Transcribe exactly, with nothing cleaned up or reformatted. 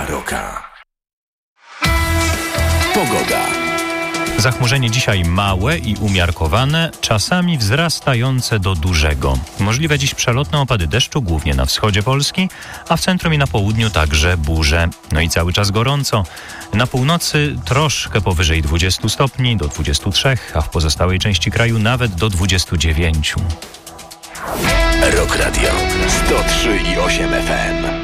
Rocka. Pogoda. Zachmurzenie dzisiaj małe i umiarkowane, czasami wzrastające do dużego. Możliwe dziś przelotne opady deszczu, głównie na wschodzie Polski, a w centrum i na południu także burze. No i cały czas gorąco. Na północy troszkę powyżej dwudziestu stopni, do dwudziestu trzech, a w pozostałej części kraju nawet do dwudziestu dziewięciu. Rock Radio sto trzy i osiem F M.